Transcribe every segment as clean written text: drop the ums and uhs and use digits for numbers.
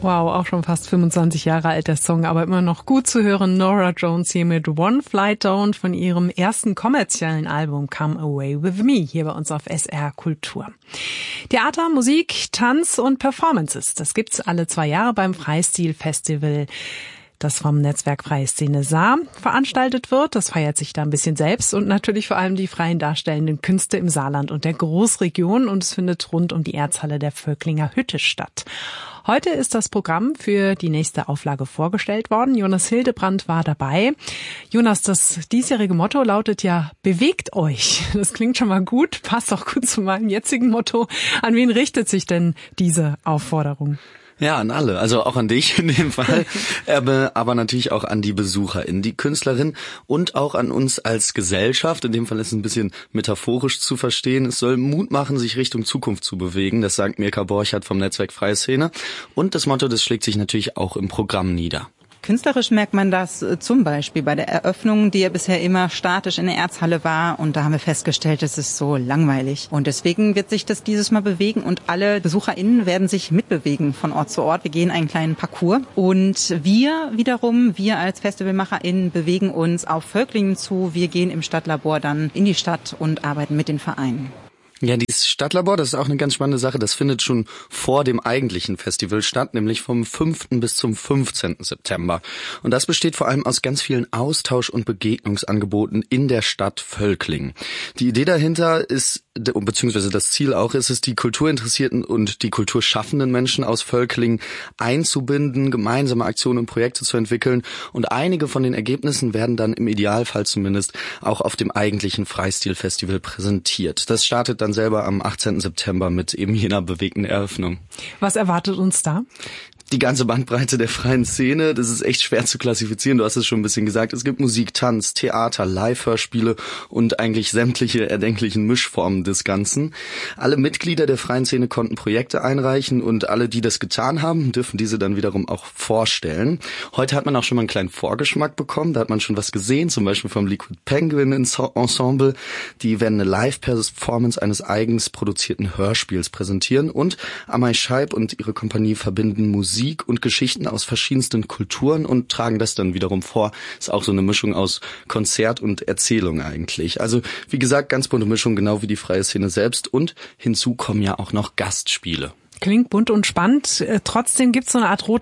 Wow, auch schon fast 25 Jahre alt der Song, aber immer noch gut zu hören. Norah Jones hier mit One Flight Down von ihrem ersten kommerziellen Album Come Away With Me hier bei uns auf SR Kultur. Theater, Musik, Tanz und Performances, das gibt's alle 2 Jahre beim Freistil-Festival, das vom Netzwerk Freie Szene Saar veranstaltet wird. Das feiert sich da ein bisschen selbst und natürlich vor allem die freien darstellenden Künste im Saarland und der Großregion, und es findet rund um die Erzhalle der Völklinger Hütte statt. Heute ist das Programm für die nächste Auflage vorgestellt worden. Jonas Hildebrand war dabei. Jonas, das diesjährige Motto lautet ja, bewegt euch. Das klingt schon mal gut, passt auch gut zu meinem jetzigen Motto. An wen richtet sich denn diese Aufforderung? Ja, an alle, also auch an dich in dem Fall, aber natürlich auch an die BesucherInnen, die Künstlerinnen und auch an uns als Gesellschaft. In dem Fall ist es ein bisschen metaphorisch zu verstehen. Es soll Mut machen, sich Richtung Zukunft zu bewegen. Das sagt Mirka Borchardt vom Netzwerk Freie Szene. Und das Motto, das schlägt sich natürlich auch im Programm nieder. Künstlerisch merkt man das zum Beispiel bei der Eröffnung, die ja bisher immer statisch in der Erzhalle war. Und da haben wir festgestellt, es ist so langweilig. Und deswegen wird sich das dieses Mal bewegen und alle BesucherInnen werden sich mitbewegen von Ort zu Ort. Wir gehen einen kleinen Parcours. Und wir als FestivalmacherInnen bewegen uns auf Völklingen zu. Wir gehen im Stadtlabor dann in die Stadt und arbeiten mit den Vereinen. Ja, dieses Stadtlabor, das ist auch eine ganz spannende Sache. Das findet schon vor dem eigentlichen Festival statt, nämlich vom 5. bis zum 15. September. Und das besteht vor allem aus ganz vielen Austausch- und Begegnungsangeboten in der Stadt Völklingen. Die Idee dahinter ist, beziehungsweise das Ziel auch ist es, die kulturinteressierten und die kulturschaffenden Menschen aus Völklingen einzubinden, gemeinsame Aktionen und Projekte zu entwickeln. Und einige von den Ergebnissen werden dann im Idealfall zumindest auch auf dem eigentlichen Freistil-Festival präsentiert. Das startet dann selber am 18. September mit eben jener bewegten Eröffnung. Was erwartet uns da? Die ganze Bandbreite der freien Szene, das ist echt schwer zu klassifizieren, du hast es schon ein bisschen gesagt. Es gibt Musik, Tanz, Theater, Live-Hörspiele und eigentlich sämtliche erdenklichen Mischformen des Ganzen. Alle Mitglieder der freien Szene konnten Projekte einreichen und alle, die das getan haben, dürfen diese dann wiederum auch vorstellen. Heute hat man auch schon mal einen kleinen Vorgeschmack bekommen, da hat man schon was gesehen, zum Beispiel vom Liquid Penguin Ensemble. Die werden eine Live-Performance eines eigens produzierten Hörspiels präsentieren und Amay Scheib und ihre Kompanie verbinden Musik und Geschichten aus verschiedensten Kulturen und tragen das dann wiederum vor. Ist auch so eine Mischung aus Konzert und Erzählung eigentlich. Also wie gesagt, ganz bunte Mischung, genau wie die freie Szene selbst. Und hinzu kommen ja auch noch Gastspiele. Klingt bunt und spannend. Trotzdem gibt es so eine Art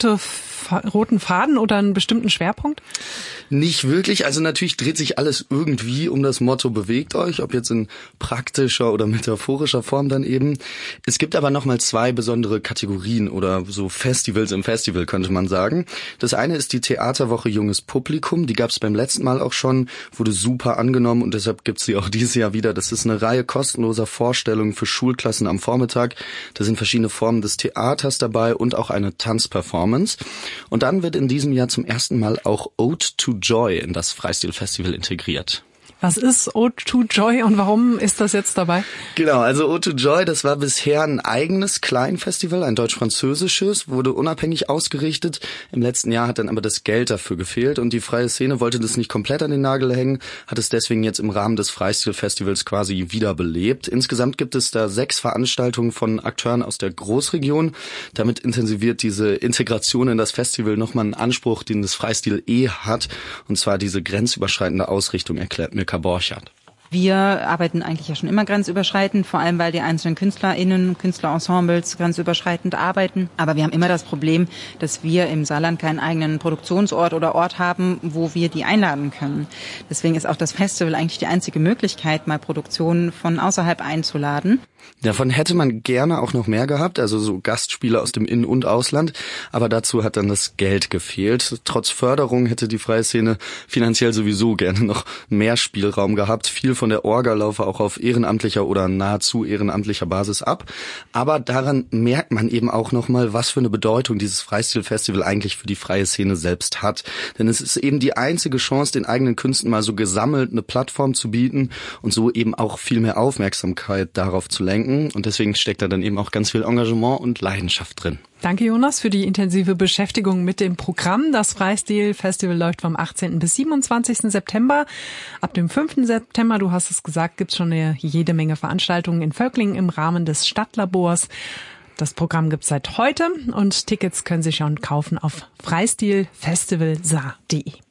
roten Faden oder einen bestimmten Schwerpunkt? Nicht wirklich. Also natürlich dreht sich alles irgendwie um das Motto bewegt euch, ob jetzt in praktischer oder metaphorischer Form dann eben. Es gibt aber nochmal 2 besondere Kategorien oder so Festivals im Festival, könnte man sagen. Das eine ist die Theaterwoche Junges Publikum. Die gab es beim letzten Mal auch schon, wurde super angenommen und deshalb gibt es sie auch dieses Jahr wieder. Das ist eine Reihe kostenloser Vorstellungen für Schulklassen am Vormittag. Da sind verschiedene Formen des Theaters dabei und auch eine Tanzperformance. Und dann wird in diesem Jahr zum ersten Mal auch Ode to Joy in das Freistil-Festival integriert. Was ist Ode to Joy und warum ist das jetzt dabei? Genau, also Ode to Joy, das war bisher ein eigenes Kleinfestival, ein deutsch-französisches, wurde unabhängig ausgerichtet. Im letzten Jahr hat dann aber das Geld dafür gefehlt und die freie Szene wollte das nicht komplett an den Nagel hängen, hat es deswegen jetzt im Rahmen des Freistil-Festivals quasi wiederbelebt. Insgesamt gibt es da 6 Veranstaltungen von Akteuren aus der Großregion. Damit intensiviert diese Integration in das Festival nochmal einen Anspruch, den das Freistil hat, und zwar diese grenzüberschreitende Ausrichtung, erklärt Mirka Borchardt. Wir arbeiten eigentlich ja schon immer grenzüberschreitend, vor allem weil die einzelnen KünstlerInnen, Künstlerensembles grenzüberschreitend arbeiten. Aber wir haben immer das Problem, dass wir im Saarland keinen eigenen Produktionsort oder Ort haben, wo wir die einladen können. Deswegen ist auch das Festival eigentlich die einzige Möglichkeit, mal Produktionen von außerhalb einzuladen. Davon hätte man gerne auch noch mehr gehabt, also so Gastspiele aus dem In- und Ausland, aber dazu hat dann das Geld gefehlt. Trotz Förderung hätte die freie Szene finanziell sowieso gerne noch mehr Spielraum gehabt. Viel von der Orga laufe auch auf ehrenamtlicher oder nahezu ehrenamtlicher Basis ab. Aber daran merkt man eben auch nochmal, was für eine Bedeutung dieses Freistil-Festival eigentlich für die freie Szene selbst hat. Denn es ist eben die einzige Chance, den eigenen Künsten mal so gesammelt eine Plattform zu bieten und so eben auch viel mehr Aufmerksamkeit darauf zu lenken. Und deswegen steckt da dann eben auch ganz viel Engagement und Leidenschaft drin. Danke, Jonas, für die intensive Beschäftigung mit dem Programm. Das Freistil-Festival läuft vom 18. bis 27. September. Ab dem 5. September, du hast es gesagt, gibt's schon jede Menge Veranstaltungen in Völklingen im Rahmen des Stadtlabors. Das Programm gibt's seit heute und Tickets können Sie schon kaufen auf freistilfestivalsaar.de.